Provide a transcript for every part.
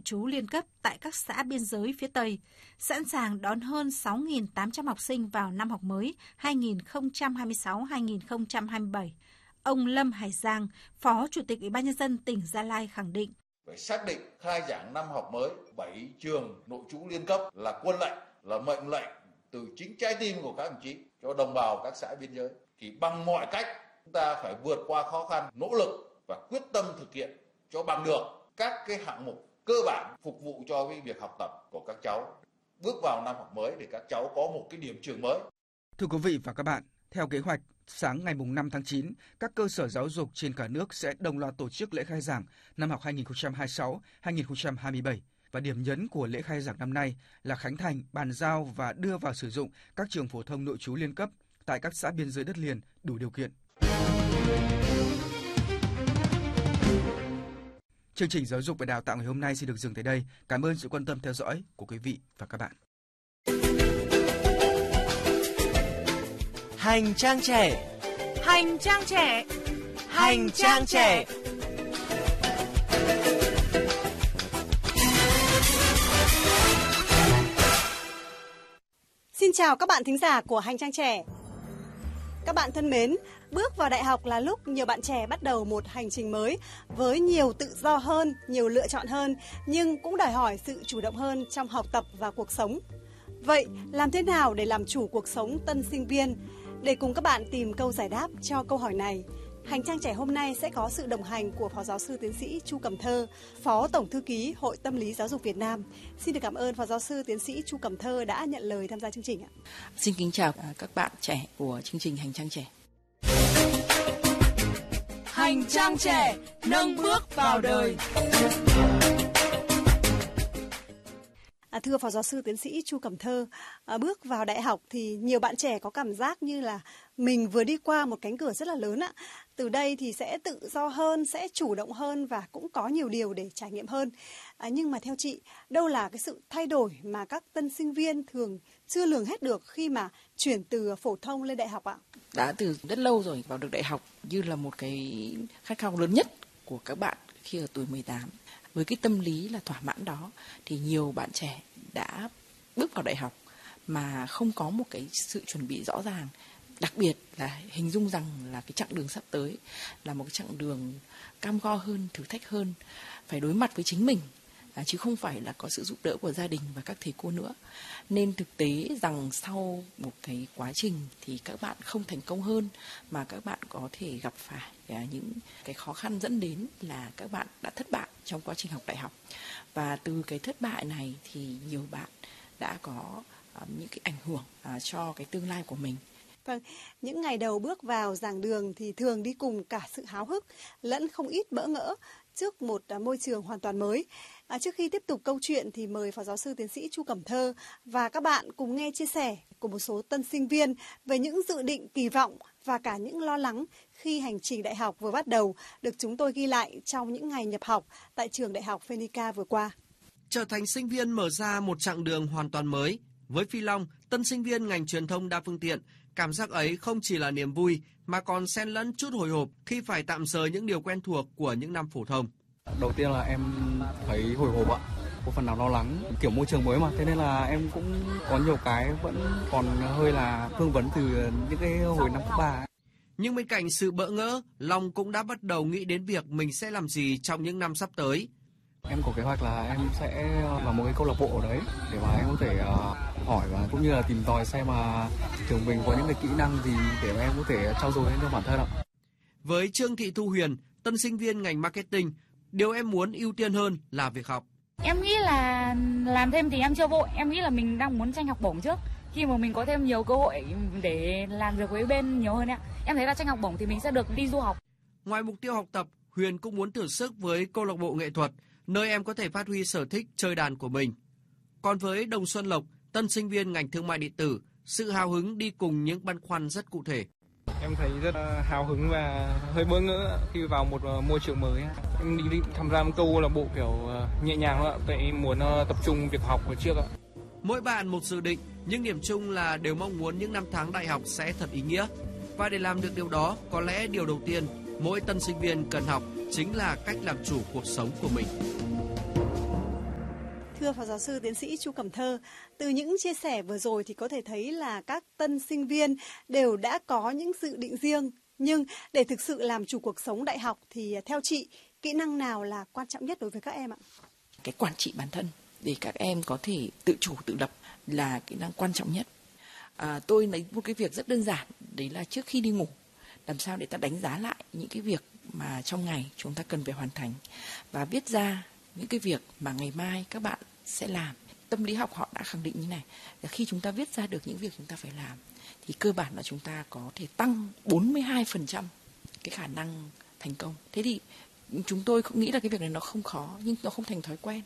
trú liên cấp tại các xã biên giới phía Tây, sẵn sàng đón hơn 6.800 học sinh vào năm học mới 2026-2027. Ông Lâm Hải Giang, Phó Chủ tịch Ủy ban Nhân dân tỉnh Gia Lai khẳng định. Phải xác định khai giảng năm học mới 7 trường nội trú liên cấp là quân lệnh, là mệnh lệnh từ chính trái tim của các đồng chí cho đồng bào các xã biên giới. Thì bằng mọi cách chúng ta phải vượt qua khó khăn, nỗ lực và quyết tâm thực hiện cho bằng được các cái hạng mục cơ bản phục vụ cho cái việc học tập của các cháu bước vào năm học mới để các cháu có một cái điểm trường mới. Thưa quý vị và các bạn, theo kế hoạch, sáng ngày 5 tháng 9, các cơ sở giáo dục trên cả nước sẽ đồng loạt tổ chức lễ khai giảng năm học 2026-2027. Và điểm nhấn của lễ khai giảng năm nay là khánh thành, bàn giao và đưa vào sử dụng các trường phổ thông nội trú liên cấp tại các xã biên giới đất liền đủ điều kiện. Chương trình Giáo dục và Đào tạo ngày hôm nay xin được dừng tại đây. Cảm ơn sự quan tâm theo dõi của quý vị và các bạn. Hành trang trẻ. Hành trang trẻ. Hành trang trẻ. Xin chào các bạn thính giả của Hành trang trẻ. Các bạn thân mến, bước vào đại học là lúc nhiều bạn trẻ bắt đầu một hành trình mới với nhiều tự do hơn, nhiều lựa chọn hơn, nhưng cũng đòi hỏi sự chủ động hơn trong học tập và cuộc sống. Vậy, làm thế nào để làm chủ cuộc sống tân sinh viên? Để cùng các bạn tìm câu giải đáp cho câu hỏi này, Hành trang trẻ hôm nay sẽ có sự đồng hành của Phó Giáo sư Tiến sĩ Chu Cẩm Thơ, Phó Tổng Thư ký Hội Tâm lý Giáo dục Việt Nam. Xin được cảm ơn Phó Giáo sư Tiến sĩ Chu Cẩm Thơ đã nhận lời tham gia chương trình ạ. Xin kính chào các bạn trẻ của chương trình Hành trang trẻ. Hành trang trẻ, nâng bước vào đời. Thưa Phó Giáo sư Tiến sĩ Chu Cẩm Thơ, bước vào đại học thì nhiều bạn trẻ có cảm giác như là mình vừa đi qua một cánh cửa rất là lớn ạ. Từ đây thì sẽ tự do hơn, sẽ chủ động hơn và cũng có nhiều điều để trải nghiệm hơn. Nhưng mà theo chị, đâu là cái sự thay đổi mà các tân sinh viên thường chưa lường hết được khi mà chuyển từ phổ thông lên đại học ạ? Đã từ rất lâu rồi vào được đại học như là một cái khát khao lớn nhất của các bạn khi ở tuổi 18. Với cái tâm lý là thỏa mãn đó thì nhiều bạn trẻ đã bước vào đại học mà không có một cái sự chuẩn bị rõ ràng. Đặc biệt là hình dung rằng là cái chặng đường sắp tới là một cái chặng đường cam go hơn, thử thách hơn, phải đối mặt với chính mình, chứ không phải là có sự giúp đỡ của gia đình và các thầy cô nữa. Nên thực tế rằng sau một cái quá trình thì các bạn không thành công hơn mà các bạn có thể gặp phải những cái khó khăn dẫn đến là các bạn đã thất bại trong quá trình học đại học. Và từ cái thất bại này thì nhiều bạn đã có những cái ảnh hưởng cho cái tương lai của mình. Vâng, những ngày đầu bước vào giảng đường thì thường đi cùng cả sự háo hức lẫn không ít bỡ ngỡ trước một môi trường hoàn toàn mới. Trước khi tiếp tục câu chuyện thì mời Phó Giáo sư Tiến sĩ Chu Cẩm Thơ và các bạn cùng nghe chia sẻ của một số tân sinh viên về những dự định, kỳ vọng và cả những lo lắng khi hành trình đại học vừa bắt đầu được chúng tôi ghi lại trong những ngày nhập học tại trường Đại học Phenica vừa qua. Trở thành sinh viên mở ra một chặng đường hoàn toàn mới. Với Phi Long, tân sinh viên ngành truyền thông đa phương tiện, cảm giác ấy không chỉ là niềm vui mà còn xen lẫn chút hồi hộp khi phải tạm rời những điều quen thuộc của những năm phổ thông. Đầu tiên là em thấy hồi hộp ạ, có phần nào lo lắng, kiểu môi trường mới mà, thế nên là em cũng có nhiều cái vẫn còn hơi là vương vấn từ những cái hồi năm cấp 3. Nhưng bên cạnh sự bỡ ngỡ, Long cũng đã bắt đầu nghĩ đến việc mình sẽ làm gì trong những năm sắp tới. Em có kế hoạch là em sẽ vào một cái câu lạc bộ ở đấy để mà em có thể hỏi và cũng như là tìm tòi xem mà trường mình có những cái kỹ năng gì để mà em có thể trau dồi lên cho bản thân ạ. Với Trương Thị Thu Huyền, tân sinh viên ngành marketing, điều em muốn ưu tiên hơn là việc học. Em nghĩ là làm thêm thì em chưa vội, em nghĩ là mình đang muốn tranh học bổng trước. Khi mà mình có thêm nhiều cơ hội để làm việc với bên nhiều hơn ạ. Em thấy là tranh học bổng thì mình sẽ được đi du học. Ngoài mục tiêu học tập, Huyền cũng muốn thử sức với câu lạc bộ nghệ thuật, nơi em có thể phát huy sở thích chơi đàn của mình. Còn với Đồng Xuân Lộc, tân sinh viên ngành thương mại điện tử, sự hào hứng đi cùng những băn khoăn rất cụ thể. Em thấy rất hào hứng và hơi bỡ ngỡ khi vào một môi trường mới. Em đi tham gia một câu lạc bộ kiểu nhẹ nhàng ạ, tại em muốn tập trung việc học ở trước ạ. Mỗi bạn một dự định, nhưng điểm chung là đều mong muốn những năm tháng đại học sẽ thật ý nghĩa. Và để làm được điều đó, có lẽ điều đầu tiên mỗi tân sinh viên cần học chính là cách làm chủ cuộc sống của mình. Thưa Phó Giáo sư Tiến sĩ Chu Cẩm Thơ, từ những chia sẻ vừa rồi thì có thể thấy là các tân sinh viên đều đã có những dự định riêng. Nhưng để thực sự làm chủ cuộc sống đại học thì theo chị, kỹ năng nào là quan trọng nhất đối với các em ạ? Cái quản trị bản thân để các em có thể tự chủ, tự lập là kỹ năng quan trọng nhất. Tôi lấy một cái việc rất đơn giản, đấy là trước khi đi ngủ, làm sao để ta đánh giá lại những cái việc mà trong ngày chúng ta cần phải hoàn thành và viết ra những cái việc mà ngày mai các bạn sẽ làm. Tâm lý học họ đã khẳng định như này, là khi chúng ta viết ra được những việc chúng ta phải làm thì cơ bản là chúng ta có thể tăng 42% cái khả năng thành công. Thế thì chúng tôi cũng nghĩ là cái việc này nó không khó, nhưng nó không thành thói quen.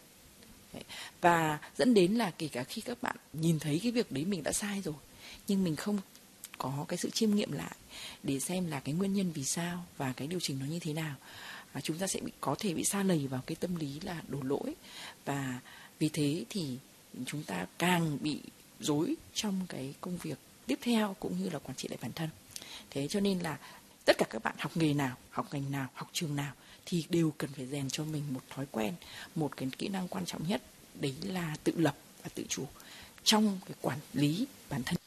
Và dẫn đến là kể cả khi các bạn nhìn thấy cái việc đấy mình đã sai rồi, nhưng mình không có cái sự chiêm nghiệm lại để xem là cái nguyên nhân vì sao và cái điều chỉnh nó như thế nào, chúng ta sẽ có thể bị sa lầy vào cái tâm lý là đổ lỗi, và vì thế thì chúng ta càng bị rối trong cái công việc tiếp theo cũng như là quản trị lại bản thân. Thế cho nên là tất cả các bạn học nghề nào, học ngành nào, học trường nào thì đều cần phải rèn cho mình một thói quen, một cái kỹ năng quan trọng nhất, đấy là tự lập và tự chủ trong cái quản lý bản thân.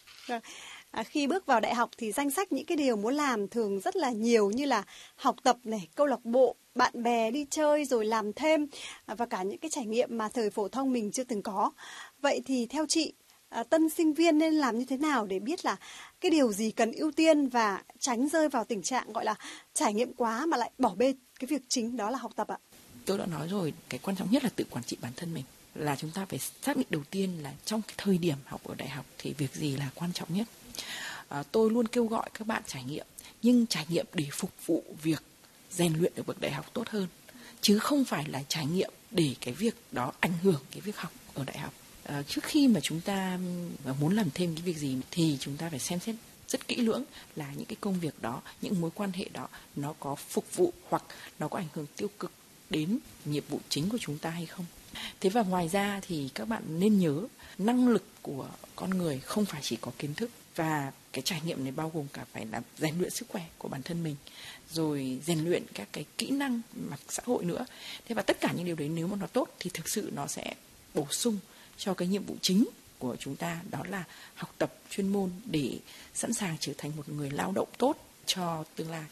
Khi bước vào đại học thì danh sách những cái điều muốn làm thường rất là nhiều, như là học tập này, câu lạc bộ, bạn bè, đi chơi, rồi làm thêm và cả những cái trải nghiệm mà thời phổ thông mình chưa từng có. Vậy thì theo chị, tân sinh viên nên làm như thế nào để biết là cái điều gì cần ưu tiên và tránh rơi vào tình trạng gọi là trải nghiệm quá mà lại bỏ bê cái việc chính đó là học tập ạ? Tôi đã nói rồi, cái quan trọng nhất là tự quản trị bản thân mình. Là chúng ta phải xác định đầu tiên là trong cái thời điểm học ở đại học thì việc gì là quan trọng nhất. Tôi luôn kêu gọi các bạn trải nghiệm, nhưng trải nghiệm để phục vụ việc rèn luyện ở bậc đại học tốt hơn, chứ không phải là trải nghiệm để cái việc đó ảnh hưởng cái việc học ở đại học. Trước khi mà chúng ta muốn làm thêm cái việc gì thì chúng ta phải xem xét rất kỹ lưỡng là những cái công việc đó, những mối quan hệ đó nó có phục vụ hoặc nó có ảnh hưởng tiêu cực đến nhiệm vụ chính của chúng ta hay không. Thế và ngoài ra thì các bạn nên nhớ năng lực của con người không phải chỉ có kiến thức, và cái trải nghiệm này bao gồm cả phải là rèn luyện sức khỏe của bản thân mình, rồi rèn luyện các cái kỹ năng mặt xã hội nữa. Thế và tất cả những điều đấy nếu mà nó tốt thì thực sự nó sẽ bổ sung cho cái nhiệm vụ chính của chúng ta, đó là học tập chuyên môn để sẵn sàng trở thành một người lao động tốt cho tương lai.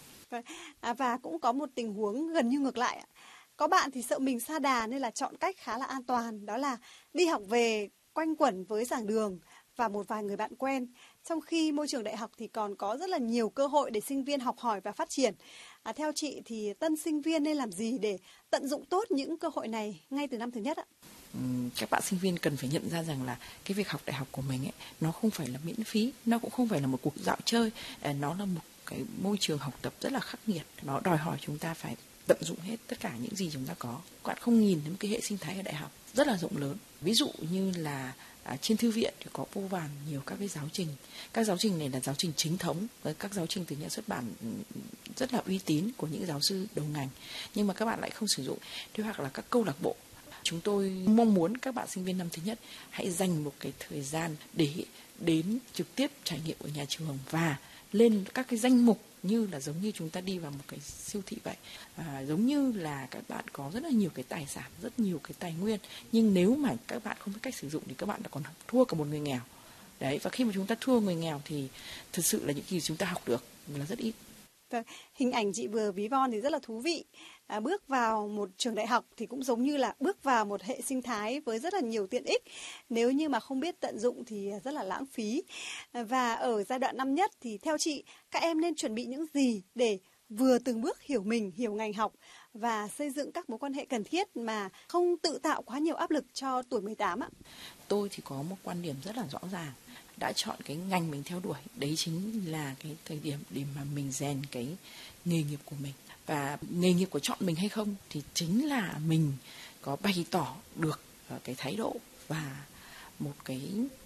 Và cũng có một tình huống gần như ngược lại. Có bạn thì sợ mình sa đà nên là chọn cách khá là an toàn, đó là đi học về quanh quẩn với giảng đường và một vài người bạn quen. Trong khi môi trường đại học thì còn có rất là nhiều cơ hội để sinh viên học hỏi và phát triển. Theo chị thì tân sinh viên nên làm gì để tận dụng tốt những cơ hội này ngay từ năm thứ nhất ạ? Các bạn sinh viên cần phải nhận ra rằng là cái việc học đại học của mình ấy, nó không phải là miễn phí, nó cũng không phải là một cuộc dạo chơi, nó là một cái môi trường học tập rất là khắc nghiệt. Nó đòi hỏi chúng ta phải tận dụng hết tất cả những gì chúng ta có. Các bạn không nhìn thấy một cái hệ sinh thái ở đại học rất là rộng lớn. Ví dụ như là trên thư viện thì có vô vàn nhiều các cái giáo trình. Các giáo trình này là giáo trình chính thống, các giáo trình từ nhà xuất bản rất là uy tín của những giáo sư đầu ngành, nhưng mà các bạn lại không sử dụng. Thế hoặc là các câu lạc bộ. Chúng tôi mong muốn các bạn sinh viên năm thứ nhất hãy dành một cái thời gian để đến trực tiếp trải nghiệm ở nhà trường và lên các cái danh mục như là giống như chúng ta đi vào một cái siêu thị vậy. Giống như là các bạn có rất là nhiều cái tài sản, rất nhiều cái tài nguyên, nhưng nếu mà các bạn không biết cách sử dụng thì các bạn đã còn thua cả một người nghèo. Đấy, và khi mà chúng ta thua người nghèo thì thực sự là những gì chúng ta học được là rất ít. Hình ảnh chị vừa ví von thì rất là thú vị. Bước vào một trường đại học thì cũng giống như là bước vào một hệ sinh thái với rất là nhiều tiện ích. Nếu như mà không biết tận dụng thì rất là lãng phí. Và ở giai đoạn năm nhất thì theo chị, các em nên chuẩn bị những gì để vừa từng bước hiểu mình, hiểu ngành học và xây dựng các mối quan hệ cần thiết mà không tự tạo quá nhiều áp lực cho tuổi 18 ạ? Tôi thì có một quan điểm rất là rõ ràng. Đã chọn cái ngành mình theo đuổi, đấy chính là cái thời điểm để mà mình rèn cái nghề nghiệp của mình. Và nghề nghiệp của chọn mình hay không thì chính là mình có bày tỏ được cái thái độ và một cái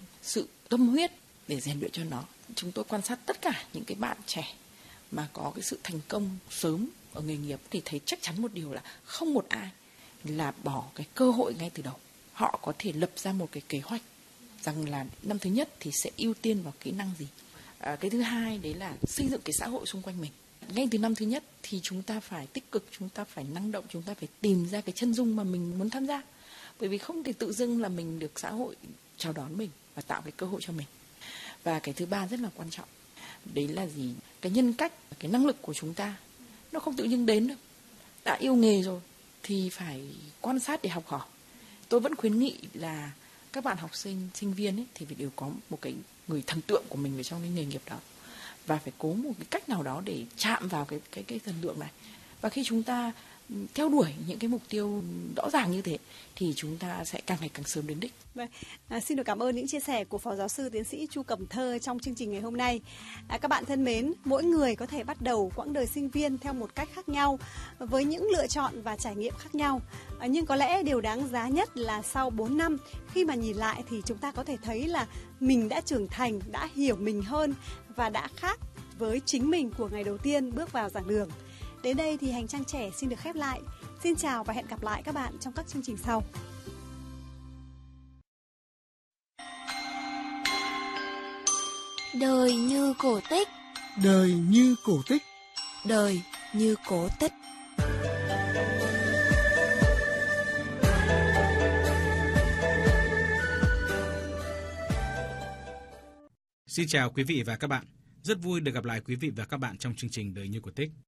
sự tâm huyết để rèn luyện cho nó. Chúng tôi quan sát tất cả những cái bạn trẻ mà có cái sự thành công sớm ở nghề nghiệp thì thấy chắc chắn một điều là không một ai là bỏ cái cơ hội ngay từ đầu. Họ có thể lập ra một cái kế hoạch rằng là năm thứ nhất thì sẽ ưu tiên vào kỹ năng gì. Cái thứ hai đấy là xây dựng cái xã hội xung quanh mình. Ngay từ năm thứ nhất thì chúng ta phải tích cực, chúng ta phải năng động, chúng ta phải tìm ra cái chân dung mà mình muốn tham gia. Bởi vì không thể tự dưng là mình được xã hội chào đón mình và tạo cái cơ hội cho mình. Và cái thứ ba rất là quan trọng, đấy là gì? Cái nhân cách, cái năng lực của chúng ta nó không tự nhiên đến được. Đã yêu nghề rồi thì phải quan sát để học hỏi. Tôi vẫn khuyến nghị là các bạn học sinh, sinh viên ấy, thì phải đều có một cái người thần tượng của mình ở trong cái nghề nghiệp đó. Và phải có một cái cách nào đó để chạm vào cái thần tượng này. Và khi chúng ta theo đuổi những cái mục tiêu rõ ràng như thế thì chúng ta sẽ càng ngày càng sớm đến đích. Xin được cảm ơn những chia sẻ của Phó Giáo sư Tiến sĩ Chu Cẩm Thơ trong chương trình ngày hôm nay. Các bạn thân mến, mỗi người có thể bắt đầu quãng đời sinh viên theo một cách khác nhau, với những lựa chọn và trải nghiệm khác nhau. Nhưng có lẽ điều đáng giá nhất là sau 4 năm, khi mà nhìn lại thì chúng ta có thể thấy là mình đã trưởng thành, đã hiểu mình hơn và đã khác với chính mình của ngày đầu tiên bước vào giảng đường. Đến đây thì Hành trang trẻ xin được khép lại. Xin chào và hẹn gặp lại các bạn trong các chương trình sau. Đời như cổ tích. Đời như cổ tích. Đời như cổ tích. Xin chào quý vị và các bạn. Rất vui được gặp lại quý vị và các bạn trong chương trình Đời như cổ tích.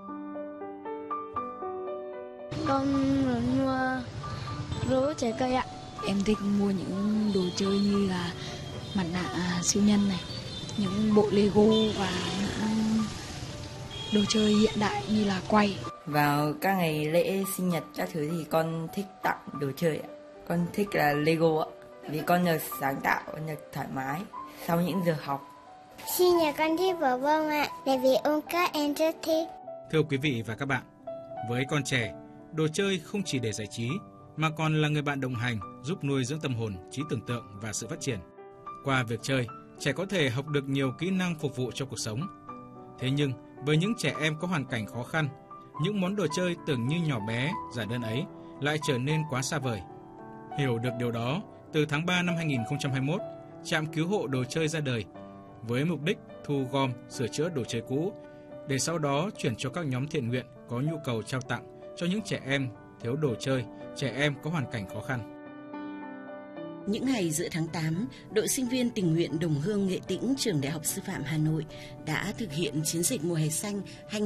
Con muốn mua rổ trái cây ạ. Em thích mua những đồ chơi như là mặt nạ siêu nhân này, những bộ Lego và những đồ chơi hiện đại như là quay. Vào các ngày lễ sinh nhật các thứ thì con thích tặng đồ chơi ạ. Con thích là Lego ạ, vì con được sáng tạo, con được thoải mái sau những giờ học. Sinh nhật con thích Bờ Bông ạ, tại vì ông các em rất thích. Thưa quý vị và các bạn, với con trẻ, đồ chơi không chỉ để giải trí mà còn là người bạn đồng hành, giúp nuôi dưỡng tâm hồn, trí tưởng tượng và sự phát triển. Qua việc chơi, trẻ có thể học được nhiều kỹ năng phục vụ cho cuộc sống. Thế nhưng, với những trẻ em có hoàn cảnh khó khăn, những món đồ chơi tưởng như nhỏ bé, giản đơn ấy lại trở nên quá xa vời. Hiểu được điều đó, từ tháng 3 năm 2021, Trạm Cứu hộ Đồ chơi ra đời với mục đích thu gom, sửa chữa đồ chơi cũ để sau đó chuyển cho các nhóm thiện nguyện có nhu cầu trao tặng cho những trẻ em thiếu đồ chơi, trẻ em có hoàn cảnh khó khăn. Những ngày giữa tháng 8, đội sinh viên tình nguyện Đồng Hương Nghệ Tĩnh, Trường Đại học Sư phạm Hà Nội đã thực hiện chiến dịch mùa hè xanh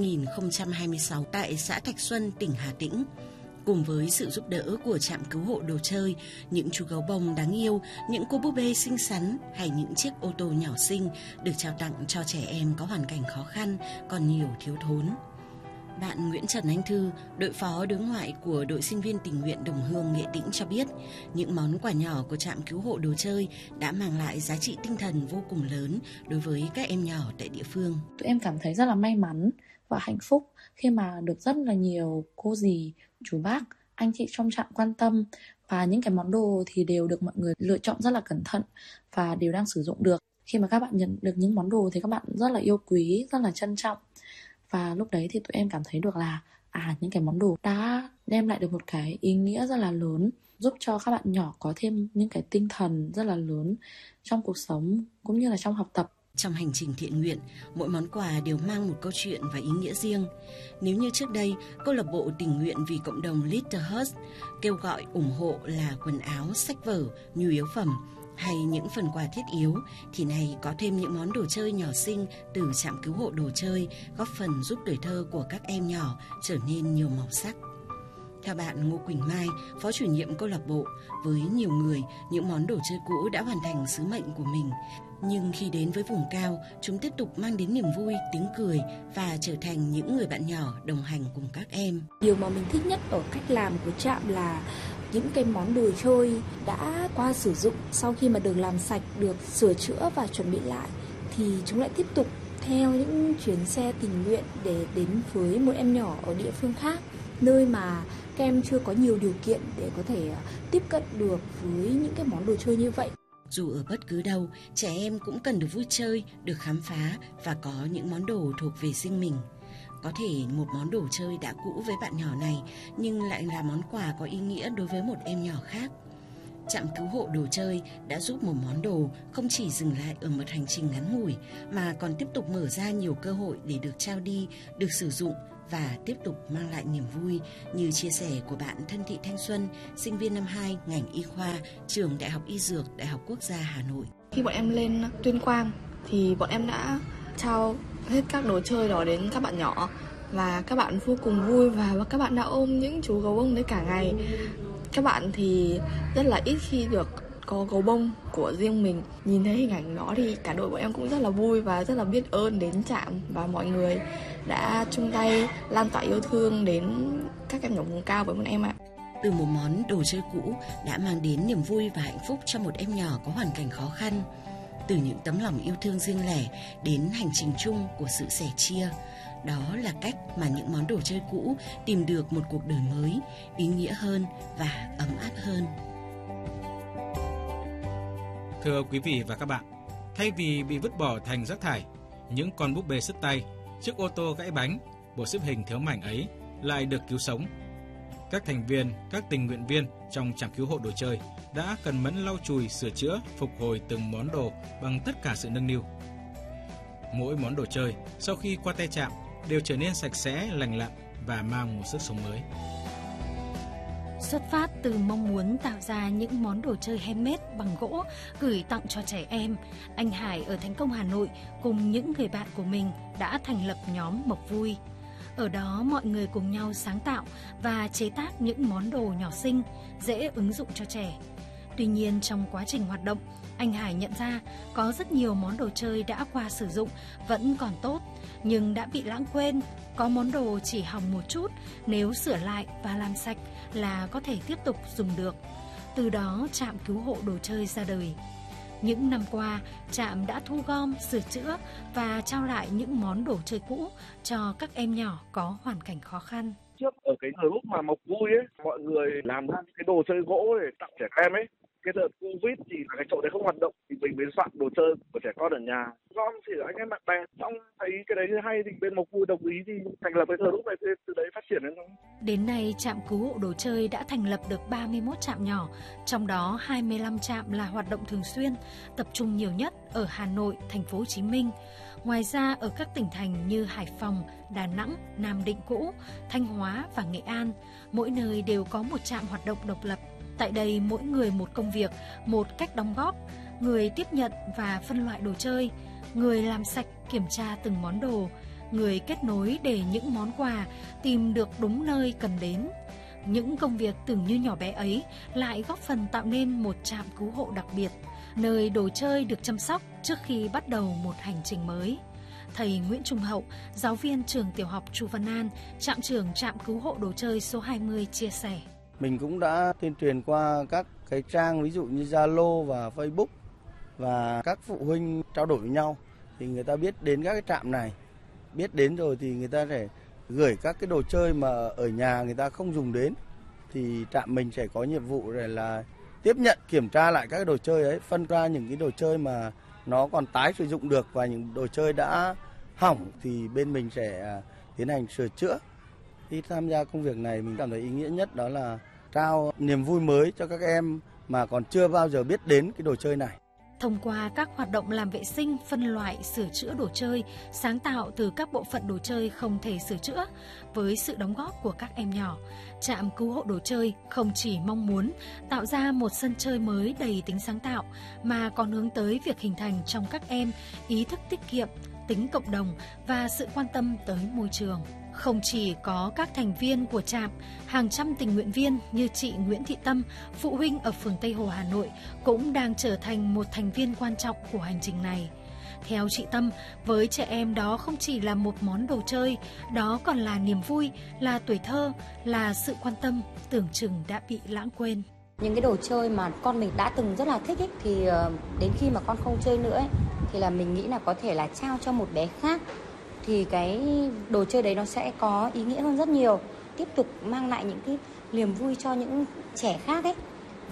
2026 tại xã Thạch Xuân, tỉnh Hà Tĩnh. Cùng với sự giúp đỡ của trạm cứu hộ đồ chơi, những chú gấu bông đáng yêu, những cô búp bê xinh xắn hay những chiếc ô tô nhỏ xinh được trao tặng cho trẻ em có hoàn cảnh khó khăn, còn nhiều thiếu thốn. Bạn Nguyễn Trần Anh Thư, đội phó đối ngoại của đội sinh viên tình nguyện Đồng Hương Nghệ Tĩnh cho biết, những món quà nhỏ của trạm cứu hộ đồ chơi đã mang lại giá trị tinh thần vô cùng lớn đối với các em nhỏ tại địa phương. Tụi em cảm thấy rất là may mắn và hạnh phúc khi mà được rất là nhiều cô dì, chú bác, anh chị trong trạm quan tâm, và những cái món đồ thì đều được mọi người lựa chọn rất là cẩn thận và đều đang sử dụng được. Khi mà các bạn nhận được những món đồ thì các bạn rất là yêu quý, rất là trân trọng. Và lúc đấy thì tụi em cảm thấy được là những cái món đồ đã đem lại được một cái ý nghĩa rất là lớn, giúp cho các bạn nhỏ có thêm những cái tinh thần rất là lớn trong cuộc sống cũng như là trong học tập. Trong hành trình thiện nguyện, mỗi món quà đều mang một câu chuyện và ý nghĩa riêng. Nếu như trước đây, câu lạc bộ tình nguyện vì cộng đồng Little Hearts kêu gọi ủng hộ là quần áo, sách vở, nhu yếu phẩm hay những phần quà thiết yếu, thì nay có thêm những món đồ chơi nhỏ xinh từ trạm cứu hộ đồ chơi, góp phần giúp tuổi thơ của các em nhỏ trở nên nhiều màu sắc. Theo bạn Ngô Quỳnh Mai, phó chủ nhiệm câu lạc bộ, với nhiều người, những món đồ chơi cũ đã hoàn thành sứ mệnh của mình. Nhưng khi đến với vùng cao, chúng tiếp tục mang đến niềm vui, tiếng cười và trở thành những người bạn nhỏ đồng hành cùng các em. Điều mà mình thích nhất ở cách làm của trạm là những cái món đồ chơi đã qua sử dụng, sau khi mà được làm sạch, được sửa chữa và chuẩn bị lại, thì chúng lại tiếp tục theo những chuyến xe tình nguyện để đến với một em nhỏ ở địa phương khác, nơi mà các em chưa có nhiều điều kiện để có thể tiếp cận được với những cái món đồ chơi như vậy. Dù ở bất cứ đâu, trẻ em cũng cần được vui chơi, được khám phá và có những món đồ thuộc về riêng mình. Có thể một món đồ chơi đã cũ với bạn nhỏ này, nhưng lại là món quà có ý nghĩa đối với một em nhỏ khác. Trạm cứu hộ đồ chơi đã giúp một món đồ không chỉ dừng lại ở một hành trình ngắn ngủi, mà còn tiếp tục mở ra nhiều cơ hội để được trao đi, được sử dụng và tiếp tục mang lại niềm vui như chia sẻ của bạn Thân Thị Thanh Xuân, sinh viên năm 2 ngành y khoa, trường Đại học Y Dược, Đại học Quốc gia Hà Nội. Khi bọn em lên Tuyên Quang thì bọn em đã trao hết các đồ chơi đó đến các bạn nhỏ và các bạn vô cùng vui và các bạn đã ôm những chú gấu bông đấy cả ngày. Các bạn thì rất là ít khi được có gấu bông của riêng mình. Nhìn thấy hình ảnh đó thì cả đội bọn em cũng rất là vui và rất là biết ơn đến trạm và mọi người đã chung tay lan tỏa yêu thương đến các em nhỏ vùng cao với bọn em ạ. Từ một món đồ chơi cũ đã mang đến niềm vui và hạnh phúc cho một em nhỏ có hoàn cảnh khó khăn. Từ những tấm lòng yêu thương riêng lẻ đến hành trình chung của sự sẻ chia. Đó là cách mà những món đồ chơi cũ tìm được một cuộc đời mới, ý nghĩa hơn và ấm áp hơn. Thưa quý vị và các bạn, thay vì bị vứt bỏ thành rác thải, những con búp bê sứt tay, chiếc ô tô gãy bánh, bộ xếp hình thiếu mảnh ấy lại được cứu sống. Các thành viên, các tình nguyện viên trong trạm cứu hộ đồ chơi đã cần mẫn lau chùi, sửa chữa, phục hồi từng món đồ bằng tất cả sự nâng niu. Mỗi món đồ chơi sau khi qua tay trạm đều trở nên sạch sẽ, lành lặn và mang một sức sống mới. Xuất phát từ mong muốn tạo ra những món đồ chơi handmade bằng gỗ gửi tặng cho trẻ em, anh Hải ở Thành Công, Hà Nội cùng những người bạn của mình đã thành lập nhóm Mộc Vui. Ở đó mọi người cùng nhau sáng tạo và chế tác những món đồ nhỏ xinh, dễ ứng dụng cho trẻ. Tuy nhiên trong quá trình hoạt động, anh Hải nhận ra có rất nhiều món đồ chơi đã qua sử dụng vẫn còn tốt, nhưng đã bị lãng quên. Có món đồ chỉ hỏng một chút, nếu sửa lại và làm sạch là có thể tiếp tục dùng được. Từ đó trạm cứu hộ đồ chơi ra đời. Những năm qua, trạm đã thu gom, sửa chữa và trao lại những món đồ chơi cũ cho các em nhỏ có hoàn cảnh khó khăn. Trước ở cái thời lúc mà Mộc Vui ấy, mọi người làm ra cái đồ chơi gỗ để tặng trẻ em ấy. Cái đợt Covid thì cái chỗ đấy không hoạt động thì mình mới soạn đồ chơi của trẻ con ở nhà. Gom chỉ anh em bạn bè, xong thấy cái đấy hay thì bên Mộc Vui đồng ý thì thành lập cái thời lúc này, từ đấy phát triển lên. Đến nay, trạm cứu hộ đồ chơi đã thành lập được 31 trạm nhỏ, trong đó 25 trạm là hoạt động thường xuyên, tập trung nhiều nhất ở Hà Nội, Thành phố Hồ Chí Minh. Ngoài ra, ở các tỉnh thành như Hải Phòng, Đà Nẵng, Nam Định cũ, Thanh Hóa và Nghệ An, mỗi nơi đều có một trạm hoạt động độc lập. Tại đây, mỗi người một công việc, một cách đóng góp, người tiếp nhận và phân loại đồ chơi, người làm sạch, kiểm tra từng món đồ, người kết nối để những món quà tìm được đúng nơi cần đến. Những công việc tưởng như nhỏ bé ấy lại góp phần tạo nên một trạm cứu hộ đặc biệt, nơi đồ chơi được chăm sóc trước khi bắt đầu một hành trình mới. Thầy Nguyễn Trung Hậu, giáo viên trường tiểu học Chu Văn An, trạm trưởng trạm cứu hộ đồ chơi số 20 chia sẻ. Mình cũng đã tuyên truyền qua các cái trang ví dụ như Zalo và Facebook và các phụ huynh trao đổi với nhau thì người ta biết đến các cái trạm này. Biết đến rồi thì người ta sẽ gửi các cái đồ chơi mà ở nhà người ta không dùng đến thì trạm mình sẽ có nhiệm vụ để là tiếp nhận, kiểm tra lại các cái đồ chơi ấy, phân ra những cái đồ chơi mà nó còn tái sử dụng được và những đồ chơi đã hỏng thì bên mình sẽ tiến hành sửa chữa. Khi tham gia công việc này mình cảm thấy ý nghĩa nhất đó là trao niềm vui mới cho các em mà còn chưa bao giờ biết đến cái đồ chơi này. Thông qua các hoạt động làm vệ sinh, phân loại, sửa chữa đồ chơi, sáng tạo từ các bộ phận đồ chơi không thể sửa chữa, với sự đóng góp của các em nhỏ, trạm cứu hộ đồ chơi không chỉ mong muốn tạo ra một sân chơi mới đầy tính sáng tạo, mà còn hướng tới việc hình thành trong các em ý thức tiết kiệm, tính cộng đồng và sự quan tâm tới môi trường. Không chỉ có các thành viên của trạm, hàng trăm tình nguyện viên như chị Nguyễn Thị Tâm, phụ huynh ở phường Tây Hồ, Hà Nội cũng đang trở thành một thành viên quan trọng của hành trình này. Theo chị Tâm, với trẻ em đó không chỉ là một món đồ chơi, đó còn là niềm vui, là tuổi thơ, là sự quan tâm tưởng chừng đã bị lãng quên. Những cái đồ chơi mà con mình đã từng rất là thích ấy, thì đến khi mà con không chơi nữa ấy, thì là mình nghĩ là có thể là trao cho một bé khác. Thì cái đồ chơi đấy nó sẽ có ý nghĩa hơn rất nhiều, tiếp tục mang lại những cái niềm vui cho những trẻ khác ấy,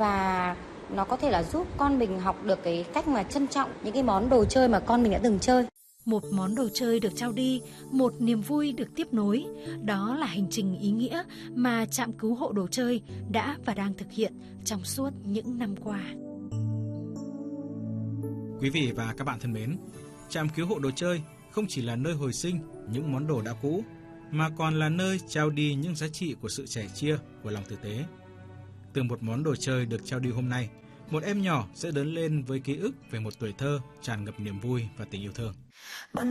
và nó có thể là giúp con mình học được cái cách mà trân trọng những cái món đồ chơi mà con mình đã từng chơi. Một món đồ chơi được trao đi, một niềm vui được tiếp nối, đó là hành trình ý nghĩa mà trạm cứu hộ đồ chơi đã và đang thực hiện trong suốt những năm qua. Quý vị và các bạn thân mến, trạm cứu hộ đồ chơi không chỉ là nơi hồi sinh những món đồ đã cũ, mà còn là nơi trao đi những giá trị của sự sẻ chia, của lòng tử tế. Từ một món đồ chơi được trao đi hôm nay, một em nhỏ sẽ lớn lên với ký ức về một tuổi thơ tràn ngập niềm vui và tình yêu thương.